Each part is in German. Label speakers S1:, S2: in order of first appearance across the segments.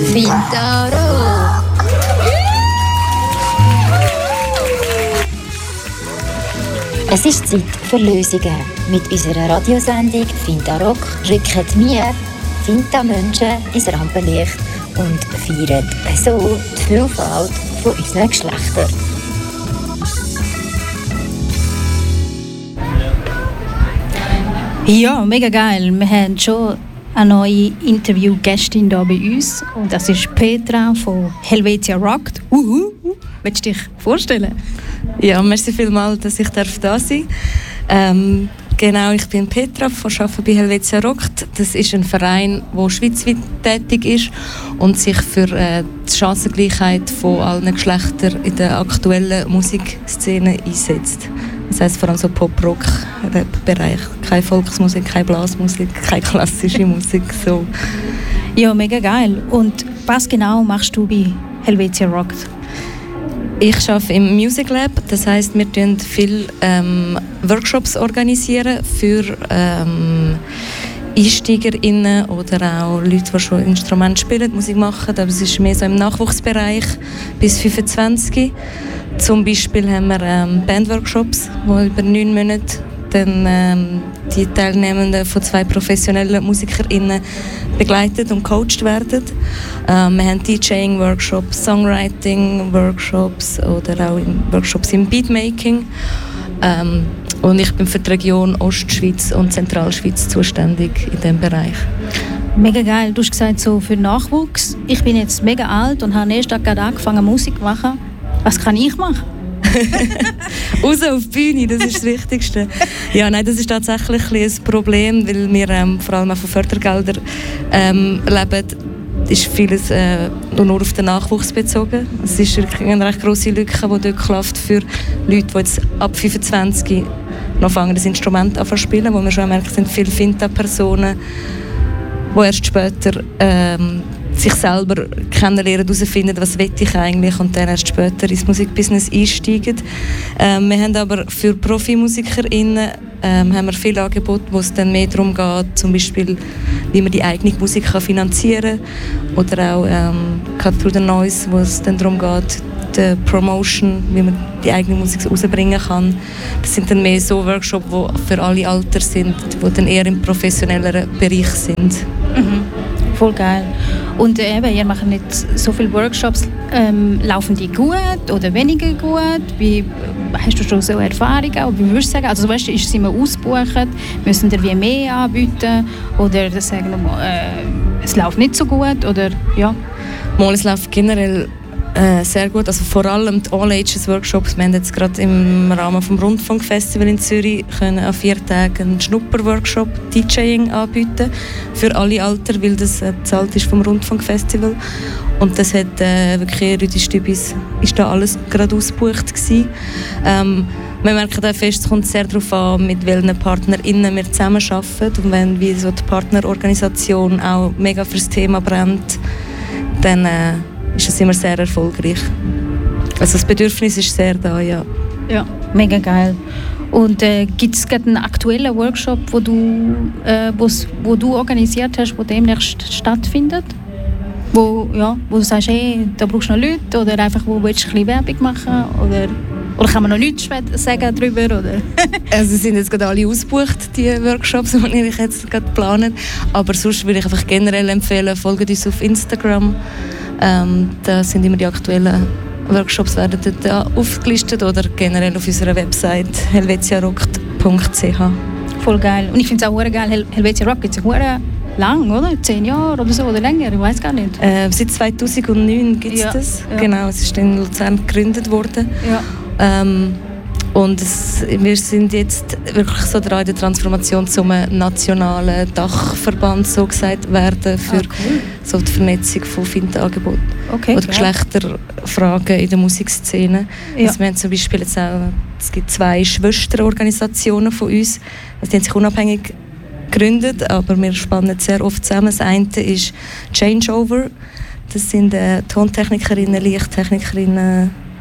S1: Fintaro. Es ist Zeit für Lösungen. Mit unserer Radiosendung Fintarock rücken wir Finta-Menschen ins Rampenlicht und feiern so die Vielfalt von unseren Geschlechtern.
S2: Ja, mega geil. Wir haben schon eine neue Interviewgästin hier bei uns. Und das ist Petra von Helvetia Rockt. Willst du dich vorstellen?
S3: Ja, merci vielmals, dass ich da sein darf. Genau, ich bin Petra, arbeite bei Helvetia Rockt. Das ist ein Verein, der schweizweit tätig ist und sich für die Chancengleichheit von allen Geschlechtern in der aktuellen Musikszene einsetzt. Das heisst vor allem so Pop-Rock-Bereich. Keine Volksmusik, keine Blasmusik, keine klassische Musik. So.
S2: Ja, mega geil. Und was genau machst du bei Helvetia Rockt?
S3: Ich arbeite im Music Lab. Das heisst, wir organisieren viele Workshops für EinsteigerInnen oder auch Leute, die schon Instrumente spielen, Musik machen. Aber es ist mehr so im Nachwuchsbereich bis 25. Zum Beispiel haben wir Bandworkshops, die über 9 Monate dann, die Teilnehmenden von 2 professionellen MusikerInnen begleitet und gecoacht werden. Wir haben DJing-Workshops, Songwriting-Workshops oder auch Workshops im Beatmaking. Und ich bin für die Region Ostschweiz und Zentralschweiz zuständig in diesem Bereich.
S2: Mega geil. Du hast gesagt, so für Nachwuchs. Ich bin jetzt mega alt und habe erst gerade angefangen Musik zu machen. Was kann ich machen?
S3: Raus auf die Bühne, das ist das Wichtigste. Ja, nein, das ist tatsächlich ein Problem, weil wir vor allem auch von Fördergeldern leben. Ist vieles nur auf den Nachwuchs bezogen. Es ist wirklich eine recht grosse Lücke, die dort klafft für Leute, die jetzt ab 25 noch fangen, das Instrument an zu spielen, wo wir schon merken, es sind viele Finta-Personen, die erst später sich selber kennenlernen, herausfinden, was will ich eigentlich und dann erst später ins Musikbusiness einsteigen. Wir haben aber für ProfimusikerInnen haben wir viele Angebote, wo es dann mehr darum geht, zum Beispiel, wie man die eigene Musik kann finanzieren kann oder auch Cut Through the Noise, wo es dann darum geht, die Promotion, wie man die eigene Musik rausbringen kann. Das sind dann mehr so Workshops, die für alle Alter sind, die dann eher im professionelleren Bereich sind.
S2: Mhm. Voll geil. Und eben, ihr macht nicht so viele Workshops. Laufen die gut oder weniger gut? Wie, hast du schon so Erfahrungen? Oder wie würdest du sagen? Also, weißt du, ist es immer ausgebucht? Müssen wir wie mehr anbieten? Oder sagen wir mal, es läuft nicht so gut? Oder, ja?
S3: Mal, es läuft generell sehr gut. Also vor allem die All-Ages-Workshops. Wir haben jetzt gerade im Rahmen des Rundfunkfestival in Zürich können an 4 Tagen einen Schnupper-Workshop DJing anbieten für alle Alter, weil das bezahlt ist vom Rundfunkfestival. Und das hat wirklich Rüdi Stübis ist da alles gerade ausgebucht gewesen. Wir merken auch fest, es kommt sehr darauf an, mit welchen PartnerInnen wir zusammenarbeiten. Und wenn wie so die Partnerorganisation auch mega fürs Thema brennt, dann ist es immer sehr erfolgreich. Also das Bedürfnis ist sehr da, ja.
S2: Ja, mega geil. Und gibt es gerade einen aktuellen Workshop, wo du organisiert hast, der demnächst stattfindet? Wo du sagst, hey, da brauchst du noch Leute oder einfach, wo willst du ein bisschen Werbung machen? Oder kann man noch nichts sagen darüber? Oder?
S3: Also sind jetzt gerade alle ausgebucht, die Workshops, die ich jetzt gerade plane. Aber sonst würde ich einfach generell empfehlen, folgt uns auf Instagram. Da sind immer die aktuellen Workshops werden dort aufgelistet oder generell auf unserer Website helvetiarockt.ch.
S2: Voll geil. Und ich finde es auch geil, Helvetia Rockt gibt es ja lang, oder? 10 Jahre oder so oder länger, ich weiß gar nicht.
S3: Seit 2009 gibt es das. Ja. Genau, es ist in Luzern gegründet worden. Ja. Und wir sind jetzt wirklich so dran, in der Transformation zu einem nationalen Dachverband so gesagt werden für so die Vernetzung von Finta-Angeboten oder Geschlechterfragen in der Musikszene. Ja. Also wir haben zum Beispiel jetzt auch, es gibt 2 Schwesterorganisationen von uns, also die haben sich unabhängig gegründet, aber wir spannen sehr oft zusammen. Das eine ist Changeover, das sind Tontechnikerinnen, Lichttechnikerinnen,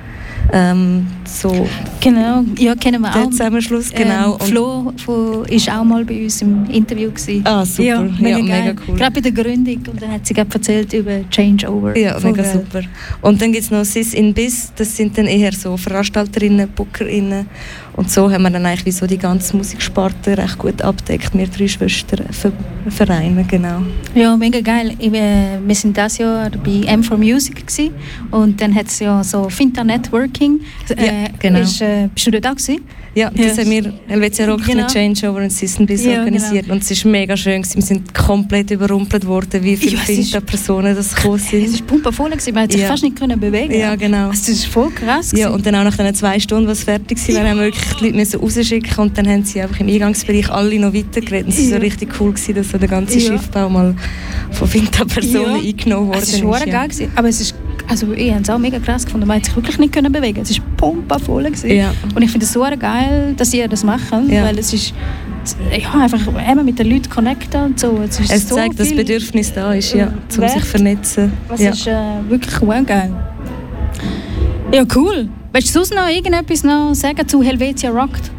S3: So
S2: Genau, ja, kennen wir
S3: der
S2: auch.
S3: Zusammenschluss, genau.
S2: Flo war auch mal bei uns im Interview gewesen.
S3: Ah, super.
S2: Ja,
S3: mega cool.
S2: Gerade bei der Gründung. Und dann hat sie gerade erzählt über Changeover.
S3: Ja,
S2: Voll
S3: mega
S2: geil.
S3: super. Und dann gibt es noch Sis in Biss, das sind dann eher so Veranstalterinnen, BookerInnen. Und so haben wir dann eigentlich wie so die ganze Musiksparte recht gut abdeckt. Wir 3 Schwestern, Vereine, genau.
S2: Ja, mega geil. Wir sind dieses Jahr bei M4 Music gewesen. Und dann hat es ja so Finta Networking.
S3: Ja, genau.
S2: Bist du dort auch gewesen?
S3: Ja, das haben wir Helvetia Rock
S2: Genau.
S3: mit Changeover und Sis in Biss organisiert.
S2: Genau.
S3: Und es war mega schön. Wir sind komplett überrumpelt worden, wie viele
S2: Ja, es ist-
S3: Finta-Personen das gekommen
S2: Es
S3: sind.
S2: war pumpervoll, man hat sich
S3: Ja.
S2: fast nicht können bewegen.
S3: Ja, genau.
S2: Es ist voll krass.
S3: Ja,
S2: gewesen.
S3: und dann auch nach den 2 Stunden, was fertig war, haben wir wirklich die Leute müssen rausschicken und dann haben sie einfach im Eingangsbereich alle noch weitergeredet. Und es war so richtig cool gewesen, dass so der ganze
S2: Ja.
S3: Schiffbau mal von Finta-Personen
S2: Ja.
S3: eingenommen worden
S2: Es war
S3: ist.
S2: geil gewesen. Aber es ist, also ich habe es auch mega krass gefunden. Man hat sich wirklich nicht können bewegen. Es war pumpervoll gewesen.
S3: Ja.
S2: Und ich finde es so geil, dass ihr das macht,
S3: Ja.
S2: weil es ist ja, einfach eben mit den Leuten connecten und so. Es ist
S3: Es
S2: so
S3: zeigt, dass
S2: viel
S3: das Bedürfnis da ist, ja, um
S2: wert.
S3: sich zu vernetzen.
S2: Was
S3: Ja.
S2: ist wirklich geil. Ja, cool. Willst du sonst noch irgendetwas noch sagen zu Helvetia Rockt?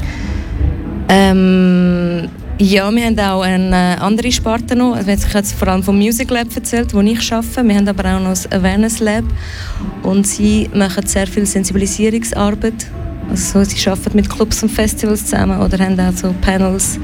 S3: Ja, wir haben auch eine andere Sparte noch. Also ich habe jetzt vor allem vom Music Lab erzählt, wo ich arbeite. Wir haben aber auch noch das Awareness Lab. Und sie machen sehr viel Sensibilisierungsarbeit. Also sie arbeiten mit Clubs und Festivals zusammen oder haben auch so Panels,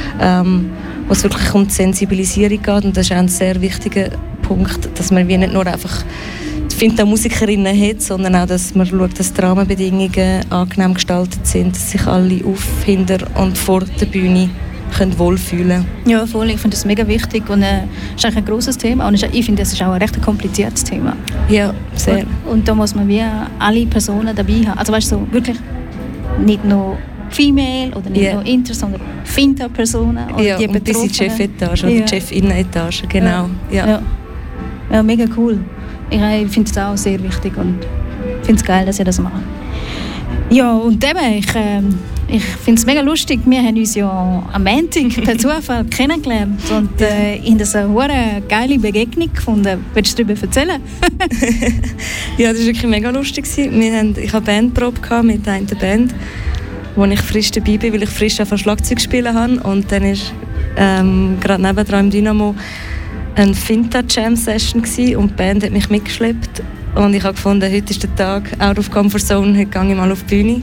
S3: wo es wirklich um die Sensibilisierung geht. Und das ist auch ein sehr wichtiger Punkt, dass man wie nicht nur einfach Finta-Musikerinnen hat, sondern auch, dass man schaut, dass die Rahmenbedingungen angenehm gestaltet sind, dass sich alle auf, hinter und vor der Bühne können wohlfühlen.
S2: Ja, voll. Ich finde das mega wichtig und es ist eigentlich ein grosses Thema. Und ich finde, das ist auch ein recht kompliziertes Thema.
S3: Ja, sehr.
S2: Und da muss man wie alle Personen dabei haben. Also weißt du, so wirklich nicht nur Female oder nicht nur Inter, sondern Finta-Personen und
S3: Ja,
S2: die
S3: und bis in die Chefetage oder
S2: Ja.
S3: Chefinnenetage, genau.
S2: Ja. Ja, mega cool. Ich finde es auch sehr wichtig und finde es geil, dass ihr das macht. Ja, und eben, ich finde es mega lustig. Wir haben uns ja am Montag per Zufall kennengelernt und in das eine geile Begegnung gefunden. Willst du darüber erzählen?
S3: Ja, das war wirklich mega lustig. Ich hatte Bandprobe mit einer Band, wo ich frisch dabei bin, weil ich frisch angefangen Schlagzeug spielen habe. Und dann war gerade nebendran im Dynamo eine Finta-Jam-Session und die Band hat mich mitgeschleppt. Und ich habe gefunden, heute ist der Tag out of comfort zone, heute gehe ich mal auf die Bühne.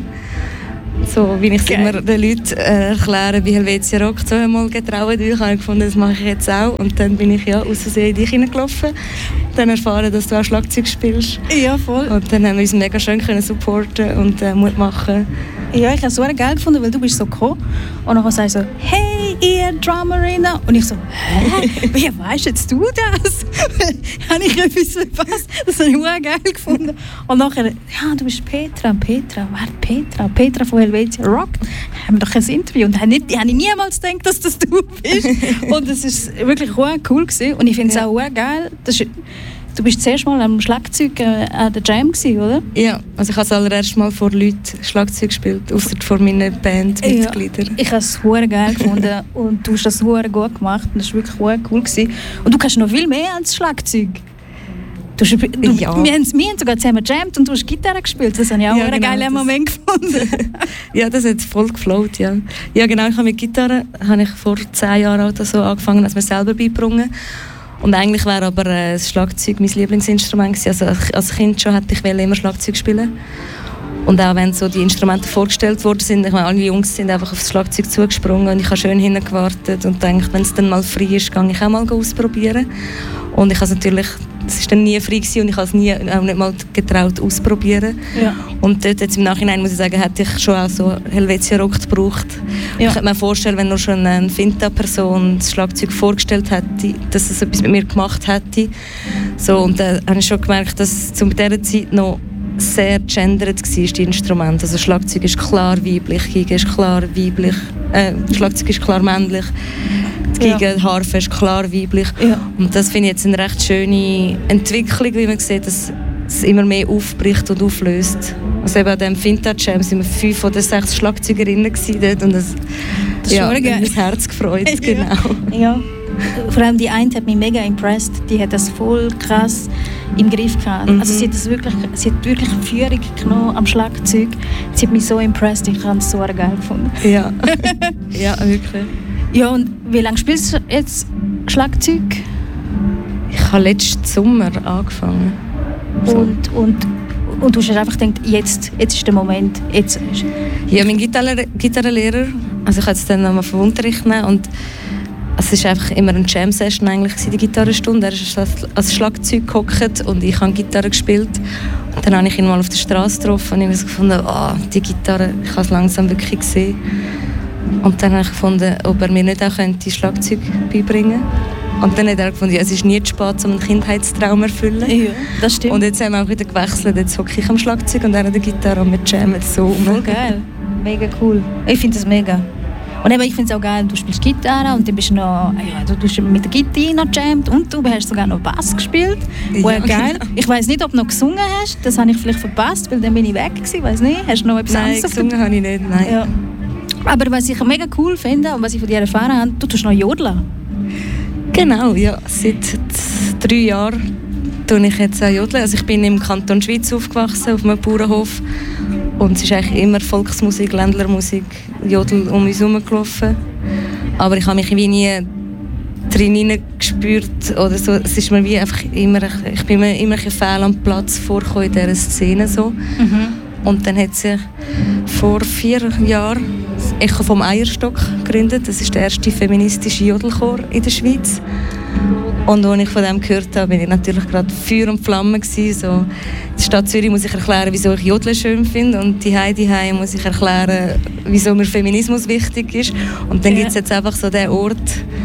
S3: So, wie ich es immer den Leuten erkläre, bei Helvetia Rockt so einmal getraut, weil ich habe gefunden, das mache ich jetzt auch. Und dann bin ich aus Versehen in dich hineingelaufen, dann erfahren, dass du auch Schlagzeug spielst.
S2: Ja, voll.
S3: Und dann haben wir uns mega schön können supporten und Mut machen.
S2: Ja, ich habe es so geil gefunden, weil du bist so gekommen und dann sagst du so, hey, ihr Drummerinnen. Und ich so, hä? Wie weisst jetzt du das? Habe ich etwas verpasst? Das habe ich sehr geil gefunden. Und nachher, ja, du bist Petra. Wer Petra? Petra von Helvetia Rockt. Haben wir doch ein Interview. Und ich habe niemals gedacht, dass das du bist. Und es war wirklich sehr cool gewesen. Und ich finde es auch sehr geil. Du bist zuerst mal am Schlagzeug an der Jam gewesen, oder?
S3: Ja, also ich habe das allererste Mal vor Leuten Schlagzeug gespielt, außer vor meinen Bandmitgliedern.
S2: Ja, ich habe es sehr geil gefunden und du hast das sehr gut gemacht und das war wirklich sehr cool gewesen. Und du kannst noch viel mehr als Schlagzeug.
S3: Ja.
S2: Wir haben sogar zusammen gejammt und du hast Gitarre gespielt. Das habe ich auch einen geilen Moment gefunden.
S3: Ja, das hat voll geflowt, ja. Ja, genau, ich habe mit Gitarre vor 10 Jahren oder so angefangen, als mir selber beigebracht. Und eigentlich wäre aber das Schlagzeug mein Lieblingsinstrument gewesen. Also als Kind schon hätte ich immer Schlagzeug spielen. Und auch wenn so die Instrumente vorgestellt worden sind, ich meine, alle Jungs sind einfach aufs Schlagzeug zugesprungen und ich habe schön hingewartet und gedacht, wenn es dann mal frei ist, gehe ich auch mal ausprobieren. Und ich habe es natürlich, es war dann nie frei gewesen und ich habe es auch nicht mal getraut ausprobieren. Ja. Und dort jetzt im Nachhinein muss ich sagen, hätte ich schon auch so Helvetia Rockt gebraucht. Ja. Ich könnte mir vorstellen, wenn nur schon eine Finta-Person das Schlagzeug vorgestellt hätte, dass es etwas mit mir gemacht hätte. So, und dann habe ich schon gemerkt, dass es zu dieser Zeit noch sehr gendert war, die Instrumente. Also Schlagzeug ist klar weiblich, Geige ist klar weiblich, Schlagzeug ist klar männlich, die Geige, die Harfe ist klar weiblich. Ja. Und das finde ich jetzt eine recht schöne Entwicklung, wie man sieht, dass es immer mehr aufbricht und auflöst. Also eben an diesem Finta-Jam waren wir 5 oder 6 Schlagzeugerinnen dort und das hat mir das Herz gefreut. Genau.
S2: Ja. Vor allem die eine hat mich mega impressed. Die hat das voll krass im Griff gehabt. Also sie hat wirklich Führung genommen am Schlagzeug. Sie hat mich so impressed, ich habe es so geil gefunden.
S3: Ja, ja, wirklich.
S2: Ja, und wie lange spielst du jetzt Schlagzeug?
S3: Ich habe letzten Sommer angefangen. So.
S2: Und du hast einfach gedacht, jetzt ist der Moment. Jetzt.
S3: Ja, mein Gitarrenlehrer, also ich habe jetzt dann nochmal vom Unterricht genommen und es war einfach immer eine Jam-Session eigentlich, die Gitarrenstunde. Er ist als Schlagzeug gehockt und ich habe Gitarre gespielt. Und dann habe ich ihn mal auf der Straße getroffen und ich habe so gefunden, die Gitarre, ich habe es langsam wirklich gesehen. Und dann habe ich gefunden, ob er mir nicht auch Schlagzeug beibringen könnte. Und dann hat er gefunden, ja, es ist nie zu spät, um einen Kindheitstraum zu erfüllen.
S2: Ja, das stimmt.
S3: Und jetzt haben wir auch wieder gewechselt. Jetzt hocke ich am Schlagzeug und er an der Gitarre und wir jammen so um.
S2: Voll geil. Mega cool. Ich finde das mega. Und eben, ich finde es auch geil, du spielst Gitarre und dann bist du noch, du hast mit der Gitarre noch jammt und du hast sogar noch Bass gespielt. Ja, geil. Genau. Ich weiss nicht, ob du noch gesungen hast. Das habe ich vielleicht verpasst, weil dann bin ich weg gewesen. Weiss nicht. Hast du noch etwas anderes?
S3: Nein, gesungen habe ich nicht. Nein.
S2: Ja. Aber was ich mega cool finde und was ich von dir erfahren habe, du tust noch jodeln.
S3: Genau, ja. Seit 3 Jahren tue ich jetzt jodeln. Also ich bin im Kanton Schweiz aufgewachsen, auf einem Bauernhof. Und es ist eigentlich immer Volksmusik, Ländlermusik, Jodel um uns herum gelaufen. Aber ich habe mich wie nie drin gespürt oder so. Es ist mir wie einfach ich bin mir immer ein fehl am Platz vorgekommen in dieser Szene so. Und dann hat sich vor 4 Jahren das Echo vom Eierstock gegründet. Das ist der erste feministische Jodelchor in der Schweiz. Und als ich von dem gehört habe, bin ich natürlich gerade Feuer und Flamme gewesen. So, die Stadt Zürich muss ich erklären, wieso ich Jodeln schön finde. Und die Heidi muss ich erklären, wieso mir Feminismus wichtig ist. Und dann gibt es jetzt einfach so den Ort,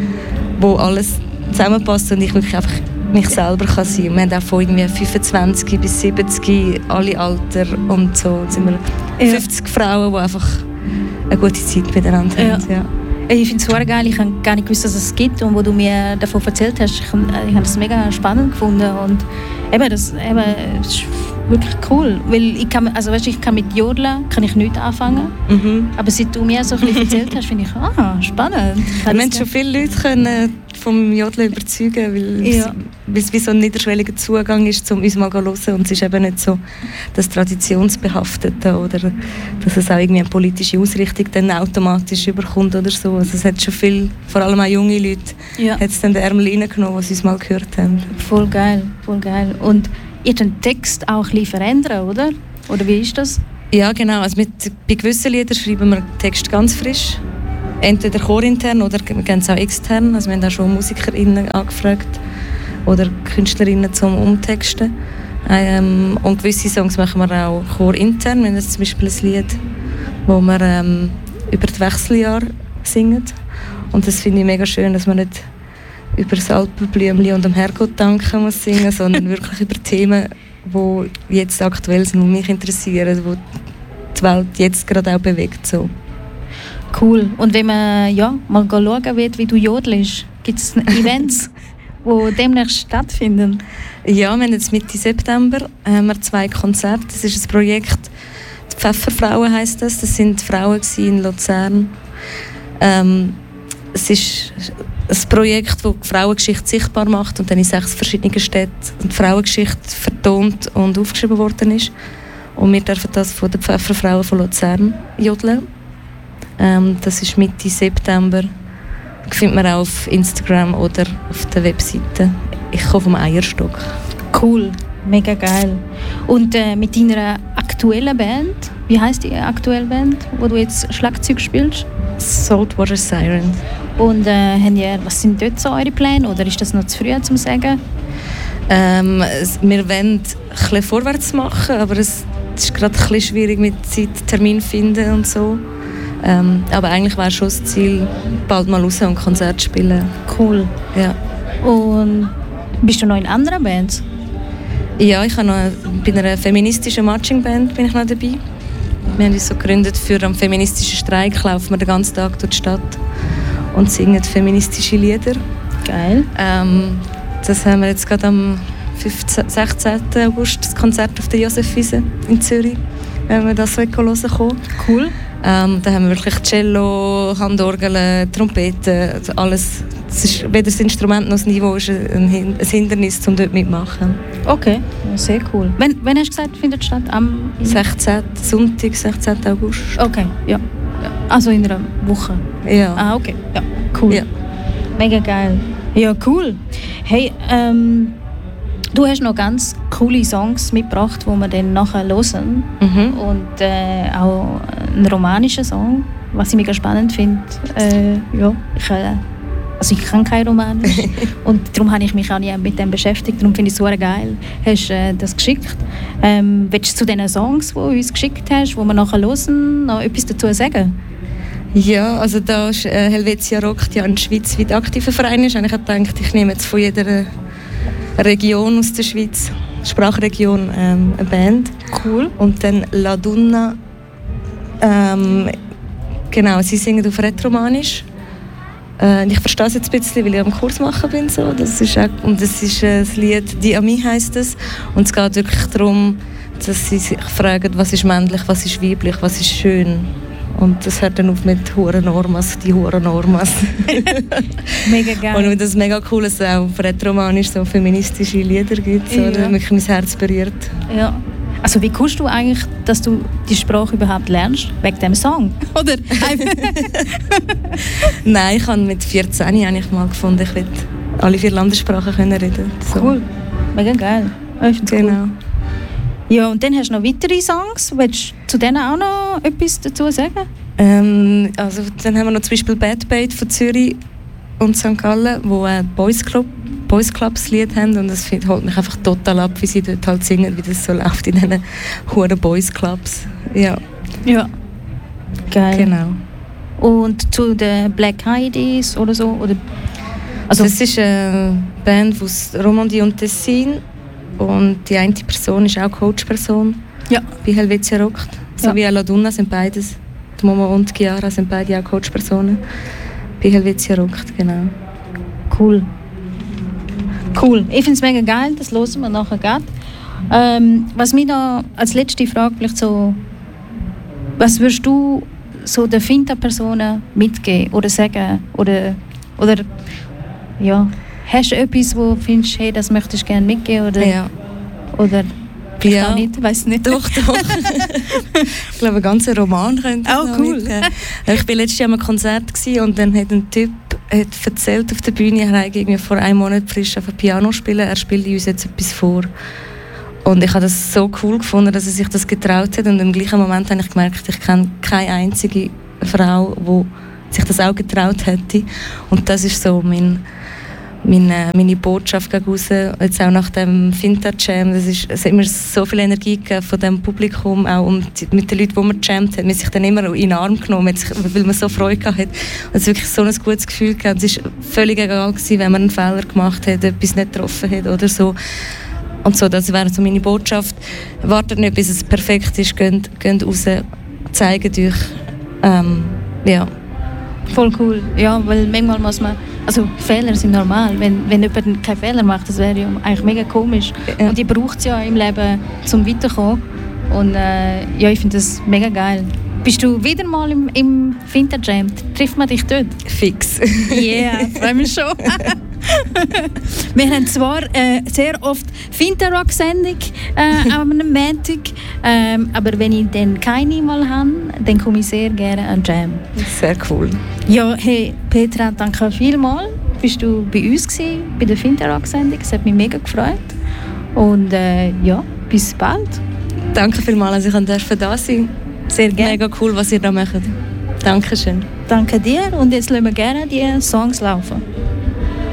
S3: wo alles zusammenpasst und ich wirklich einfach mich selber kann sein kann. Wir haben auch von irgendwie 25 bis 70 alle Alter und so. Jetzt sind wir 50 Frauen, die einfach eine gute Zeit miteinander haben. Ja.
S2: Ich finde es sehr geil. Ich habe gar nicht gewusst, dass es gibt. Und wo du mir davon erzählt hast, ich habe das mega spannend gefunden. Und das ist wirklich cool. Weil ich kann mit Jodeln nichts anfangen. Aber seit du mir so ein bisschen erzählt hast, finde ich, spannend.
S3: Wir haben schon viele Leute können vom Jodeln überzeugen, weil es wie so ein niederschwelliger Zugang ist, um uns mal zu hören. Und es ist eben nicht so das Traditionsbehaftete oder dass es auch irgendwie eine politische Ausrichtung dann automatisch überkommt oder so. Also es hat schon viel, vor allem auch junge Leute, hat es dann den Ärmel reingenommen, die es uns mal gehört haben.
S2: Voll geil, voll geil. Und ihr den Text auch ein bisschen verändern, oder? Oder wie ist das?
S3: Ja, genau. Also bei gewissen Liedern schreiben wir den Text ganz frisch. Entweder chorintern oder wir gehen es auch extern. Also wir haben auch schon MusikerInnen angefragt oder KünstlerInnen zum Umtexten. Und gewisse Songs machen wir auch chorintern. Wir haben jetzt zum Beispiel ein Lied, wo wir über die Wechseljahre singen. Und das finde ich mega schön, dass man nicht über das Alpenblümchen und dem Herrgott danken muss singen, sondern wirklich über Themen, die jetzt aktuell sind und mich interessieren, die die Welt jetzt gerade auch bewegt. So.
S2: Cool. Und wenn man mal schauen will, wie du jodelst, gibt es Events, die demnächst stattfinden?
S3: Ja, wir haben jetzt Mitte September 2 Konzerte. Das ist ein Projekt, die Pfefferfrauen heisst das. Das sind Frauen in Luzern. Es ist ein Projekt, das die Frauengeschichte sichtbar macht und dann in 6 verschiedenen Städten die Frauengeschichte vertont und aufgeschrieben worden ist. Und wir dürfen das von den Pfefferfrauen von Luzern jodeln. Das ist Mitte September. Das findet man auch auf Instagram oder auf der Webseite. Ich komme vom Eierstock.
S2: Cool, mega geil. Und mit deiner aktuellen Band, wie heisst die aktuelle Band, wo du jetzt Schlagzeug spielst?
S3: Saltwater Siren.
S2: Und was sind dort so eure Pläne? Oder ist das noch zu früh zu sagen?
S3: Wir wollen ein bisschen vorwärts machen, aber es ist gerade ein bisschen schwierig mit Zeit, Termin finden und so. Aber eigentlich wäre schon das Ziel, bald mal raus und Konzert spielen.
S2: Cool.
S3: Ja.
S2: Und bist du noch in anderen Bands?
S3: Ja, bei einer feministischen Marching-Band bin ich noch dabei. Wir haben uns so gegründet, für einen feministischen Streik laufen wir den ganzen Tag durch die Stadt und singen feministische Lieder.
S2: Geil.
S3: Das haben wir jetzt gerade am 16. August das Konzert auf der Josefwiese in Zürich, wenn wir das hören kommen.
S2: Cool.
S3: Da haben wir wirklich Cello, Handorgel, Trompeten, also alles es ist weder das Instrument noch das Niveau ist ein Hindernis, um dort mitmachen.
S2: Okay, sehr cool. Wann hast du gesagt, findet statt? Am
S3: 16. Sonntag, 16. August.
S2: Okay, ja. Also in einer Woche?
S3: Ja.
S2: Ah, okay. Ja, cool. Ja. Mega geil. Ja, cool. Hey, du hast noch ganz coole Songs mitgebracht, die wir dann nachher hören.
S3: Mhm.
S2: Und auch einen romanischen Song, was ich mega spannend finde. Ja, ich kann kein Romanisch und darum habe ich mich auch nie mit dem beschäftigt. Darum finde ich es super geil. Hast das geschickt. Willst du zu den Songs, die du uns geschickt hast, die wir nachher hören, noch etwas dazu sagen?
S3: Ja, also da ist Helvetia Rockt ja ein schweizweit aktiver Verein ist. Und ich habe gedacht, ich nehme jetzt von jeder Region aus der Schweiz, Sprachregion, eine Band.
S2: Cool.
S3: Und dann La Donna, genau, sie singen auf Rätoromanisch. Ich verstehe es jetzt ein bisschen, weil ich am Kurs machen bin. So. Das ist das Lied «Die Ami» heisst es. Und es geht wirklich darum, dass sie sich fragen, was ist männlich, was ist weiblich, was ist schön. Und das hört dann auf mit «Hure Normas», die «Hure Normas».
S2: Mega geil.
S3: Und das ist mega cool, dass es auch auf Rätoromanisch so feministische Lieder gibt, so, das mich mein Herz berührt.
S2: Ja. Also wie kommst du eigentlich, dass du die Sprache überhaupt lernst? Wegen dem Song? Oder?
S3: Nein, ich habe mit 14 eigentlich mal gefunden, ich will alle 4 Landessprachen können reden. So.
S2: Cool. Mega geil.
S3: Genau.
S2: Cool. Ja, und dann hast du noch weitere Songs. Willst du zu denen auch noch etwas dazu sagen?
S3: Also, dann haben wir noch zum Beispiel «Bad Bait» von Zürich und St. Gallen, wo ein Boys Clubs Lied haben, und das holt mich einfach total ab, wie sie dort halt singen, wie das so läuft in diesen huren Boys Clubs. Ja.
S2: Ja. Geil.
S3: Genau.
S2: Und zu den Black Heidies oder so? Oder?
S3: Also das ist eine Band aus Romandie und Tessin, und die eine Person ist auch Coachperson bei Helvetia Rockt. So wie La Donna sind beides. Die Momo und Chiara sind beide auch Coachpersonen bei Helvetia Rockt, genau.
S2: Cool. Cool. Ich finde es mega geil, das hören wir nachher gerade. Was mir da als letzte Frage vielleicht so, was würdest du so den Finta-Personen mitgeben oder sagen? Oder ja, hast du etwas, wo du findest, hey, das möchtest du gerne mitgeben? Oder vielleicht auch nicht, weiss nicht.
S3: Doch. Ich glaube, einen ganzen Roman könnte ich
S2: cool.
S3: mitgeben. Ich war letztes Jahr am Konzert und dann hat ein Typ erzählt auf der Bühne, er hat irgendwie vor einem Monat frisch auf dem Piano spielen. Er spielt uns jetzt etwas vor. Und ich habe das so cool gefunden, dass er sich das getraut hat. Und im gleichen Moment habe ich gemerkt, ich kenne keine einzige Frau, die sich das auch getraut hätte. Und das ist so meine Botschaft gegen raus. Jetzt auch nach dem Finta-Jam. Es hat mir so viel Energie gegeben von dem Publikum, auch mit den Leuten, die man gejammt hat. Man hat sich dann immer in den Arm genommen, weil man so Freude hatte. Und es war wirklich so ein gutes Gefühl gehabt. Es war völlig egal gewesen, wenn man einen Fehler gemacht hat, etwas nicht getroffen hat oder so. Und so, das wäre so meine Botschaft. Wartet nicht, bis es perfekt ist. Geht raus, zeigt euch. Ja.
S2: Voll cool. Ja, weil manchmal muss man... Also Fehler sind normal. Wenn jemand keinen Fehler macht, das wäre ja eigentlich mega komisch. Ja. Und die braucht es ja im Leben, um weiterzukommen. Und ja, ich finde das mega geil. Bist du wieder mal im Finta-Jam? Trifft man dich dort?
S3: Fix.
S2: Yeah, freue mich schon. Wir haben zwar sehr oft Finta-Rock-Sendung am Montag, aber wenn ich dann keine mal habe, dann komme ich sehr gerne an Jam.
S3: Sehr cool.
S2: Ja, hey Petra, danke vielmals. Bist du bei uns gewesen, bei der Finta-Rock-Sendung? Es hat mich mega gefreut. Und ja, bis bald.
S3: Danke vielmals, dass ich da sein durfte.
S2: Sehr gerne.
S3: Mega cool, was ihr da macht. Dankeschön.
S2: Danke dir, und jetzt lassen wir gerne die Songs laufen.